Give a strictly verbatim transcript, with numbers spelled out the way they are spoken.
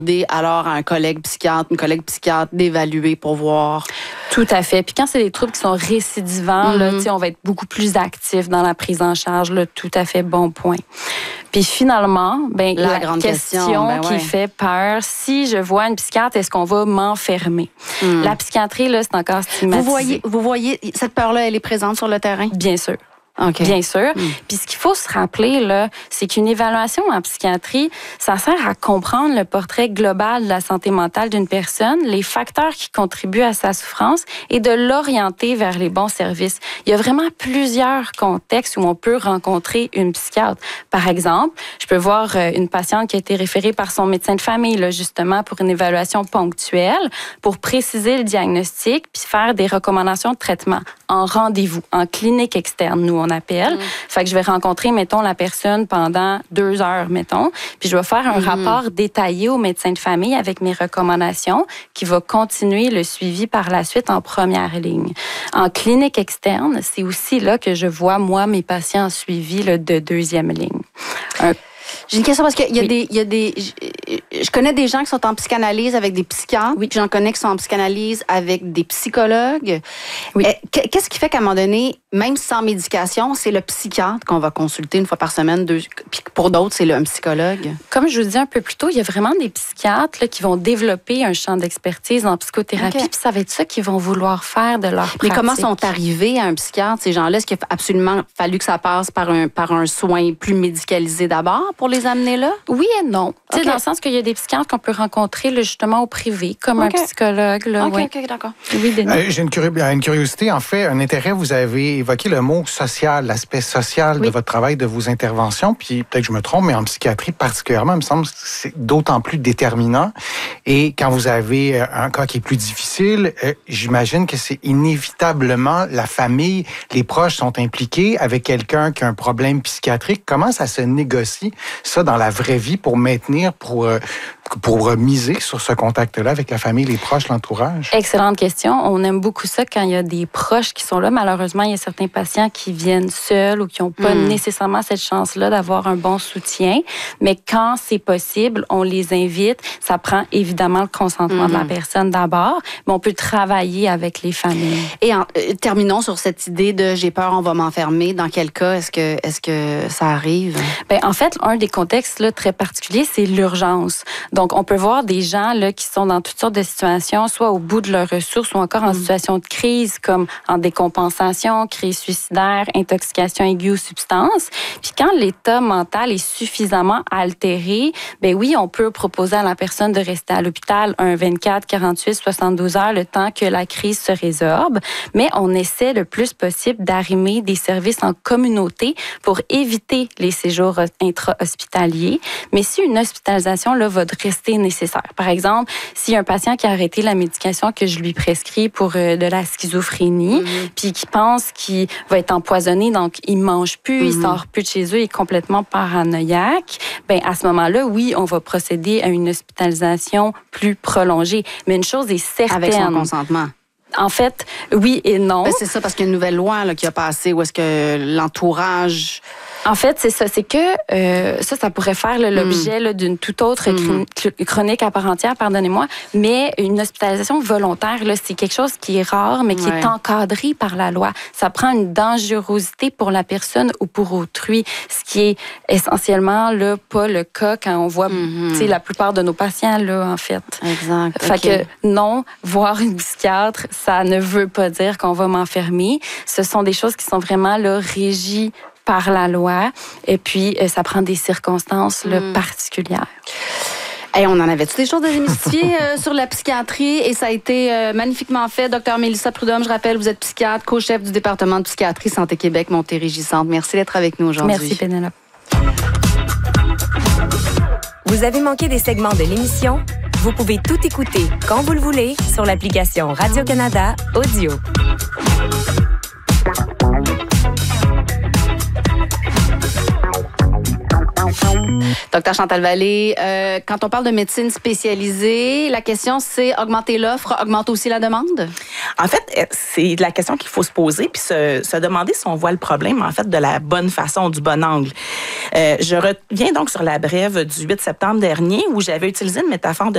alors à un collègue psychiatre, une collègue psychiatre d'évaluer pour voir. Tout à fait. Puis quand c'est des troubles qui sont récidivants, Mm-hmm. là, on va être beaucoup plus actif dans la prise en charge. Là, tout à fait bon point. Puis finalement, ben, la, la grande question, question ben ouais. qui fait peur, si je vois une psychiatre, est-ce qu'on va m'enfermer? Mm. La psychiatrie, là, c'est encore stigmatisé. Vous voyez, vous voyez, cette peur-là, elle est présente sur le terrain? Bien sûr. Okay. Bien sûr. Mm. Puis ce qu'il faut se rappeler, là, c'est qu'une évaluation en psychiatrie, ça sert à comprendre le portrait global de la santé mentale d'une personne, les facteurs qui contribuent à sa souffrance et de l'orienter vers les bons services. Il y a vraiment plusieurs contextes où on peut rencontrer une psychiatre. Par exemple, je peux voir une patiente qui a été référée par son médecin de famille, là, justement, pour une évaluation ponctuelle, pour préciser le diagnostic puis faire des recommandations de traitement en rendez-vous, en clinique externe, nous, on appelle. Mmh. Fait que je vais rencontrer, mettons, la personne pendant deux heures, mettons, puis je vais faire un mmh. rapport détaillé au médecin de famille avec mes recommandations qui va continuer le suivi par la suite en première ligne. En clinique externe, c'est aussi là que je vois, moi, mes patients suivis là, de deuxième ligne. Un J'ai une question parce qu'il y a oui. des, il y a des, je, je connais des gens qui sont en psychanalyse avec des psychiatres, oui. puis j'en connais qui sont en psychanalyse avec des psychologues. Oui. Qu'est-ce qui fait qu'à un moment donné, même sans médication, c'est le psychiatre qu'on va consulter une fois par semaine, deux, puis pour d'autres, c'est le, un psychologue? Comme je vous disais un peu plus tôt, il y a vraiment des psychiatres là, qui vont développer un champ d'expertise en psychothérapie, okay. puis ça va être ça qu'ils vont vouloir faire de leur pratique. Mais comment sont arrivés à un psychiatre, ces gens-là? Est-ce qu'il a absolument fallu que ça passe par un, par un soin plus médicalisé d'abord pour les amener là? Oui et non. Okay. Dans le sens qu'il y a des psychiatres qu'on peut rencontrer là, justement au privé, comme okay. un psychologue. Là, OK, ouais. OK, d'accord. Oui, euh, J'ai une, curi- une curiosité, en fait, un intérêt. Vous avez évoqué le mot social, l'aspect social oui. de votre travail, de vos interventions. Puis peut-être que je me trompe, mais en psychiatrie particulièrement, il me semble que c'est d'autant plus déterminant. Et quand vous avez un cas qui est plus difficile, euh, j'imagine que c'est inévitablement la famille, les proches sont impliqués avec quelqu'un qui a un problème psychiatrique. Comment ça se négocie, ça, dans la vraie vie pour maintenir, pour, pour miser sur ce contact-là avec la famille, les proches, l'entourage? Excellente question. On aime beaucoup ça quand il y a des proches qui sont là. Malheureusement, il y a certains patients qui viennent seuls ou qui n'ont pas mmh. nécessairement cette chance-là d'avoir un bon soutien. Mais quand c'est possible, on les invite. Ça prend évidemment le consentement mmh. de la personne d'abord, mais on peut travailler avec les familles. Et en, euh, terminons sur cette idée de « j'ai peur, on va m'enfermer ». Dans quel cas est-ce que, est-ce que ça arrive? Bien, en fait, un des contextes là, très particuliers, c'est l'urgence. Donc, on peut voir des gens là, qui sont dans toutes sortes de situations, soit au bout de leurs ressources ou encore en mmh. situation de crise, comme en décompensation, crise suicidaire, intoxication aiguë aux substances. Puis quand l'état mental est suffisamment altéré, ben oui, on peut proposer à la personne de rester à l'hôpital un vingt-quatre, quarante-huit, soixante-douze heures, le temps que la crise se résorbe. Mais on essaie le plus possible d'arrimer des services en communauté pour éviter les séjours intra-hospitaliers. Mais si une hospitalisation là, va rester nécessaire, par exemple, s'il y a un patient qui a arrêté la médication que je lui prescris pour euh, de la schizophrénie, mm-hmm. puis qui pense qu'il va être empoisonné, donc il mange plus, mm-hmm. il sort plus de chez eux, il est complètement paranoïaque, ben à ce moment-là, oui, on va procéder à une hospitalisation plus prolongée. Mais une chose est certaine. Avec son consentement. En fait, oui et non. Ben c'est ça, parce qu'il y a une nouvelle loi là, qui a passé où est-ce que l'entourage... En fait, c'est ça. C'est que euh, ça, ça pourrait faire là, l'objet là, d'une toute autre mm. chronique à part entière, pardonnez-moi. Mais une hospitalisation volontaire, là, c'est quelque chose qui est rare, mais qui ouais. est encadré par la loi. Ça prend une dangerosité pour la personne ou pour autrui, ce qui est essentiellement là, pas le cas quand on voit mm-hmm. la plupart de nos patients, là, en fait. Exact. Fait okay. que non, voir une psychiatre, ça ne veut pas dire qu'on va m'enfermer. Ce sont des choses qui sont vraiment là, régies par la loi, et puis euh, ça prend des circonstances là, mm. particulières. Hey, on en avait-tu des choses à démystifier euh, sur la psychiatrie et ça a été euh, magnifiquement fait. Docteur Mélissa Prudhomme, je rappelle, vous êtes psychiatre, co-chef du département de psychiatrie Santé Québec Montérégie-Centre. Merci d'être avec nous aujourd'hui. Merci Pénélope. Vous avez manqué des segments de l'émission? Vous pouvez tout écouter quand vous le voulez sur l'application Radio-Canada Audio. Docteur Chantal Vallée, euh, quand on parle de médecine spécialisée, la question c'est augmenter l'offre, augmenter aussi la demande? En fait, c'est la question qu'il faut se poser puis se, se demander si on voit le problème en fait de la bonne façon, du bon angle. Euh, je reviens donc sur la brève du huit septembre dernier où j'avais utilisé une métaphore de